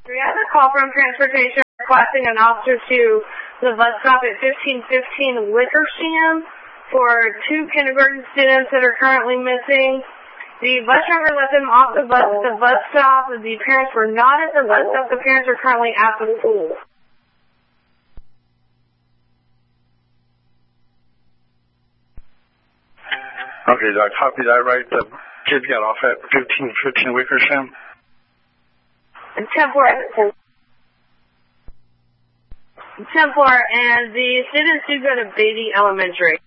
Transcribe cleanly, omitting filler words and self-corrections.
We have a call from transportation requesting an officer to the bus stop at 1515 Wickersham for 2 kindergarten students that are currently missing. The bus driver let them off the bus at the bus stop. The parents were not at the bus stop. The parents are currently at the school. Okay, did I copy that right? The kids got off at 1515 Wickersham? 10-4, and the students do go to Beatty Elementary.